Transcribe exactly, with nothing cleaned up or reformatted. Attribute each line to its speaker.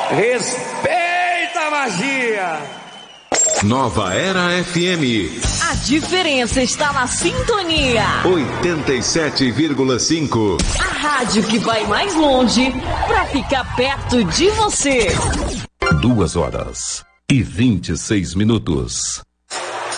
Speaker 1: Respeita a magia!
Speaker 2: Nova Era F M.
Speaker 3: A diferença está na sintonia.
Speaker 2: oitenta e sete vírgula cinco.
Speaker 3: A rádio que vai mais longe para ficar perto de você.
Speaker 2: Duas horas e vinte e seis minutos.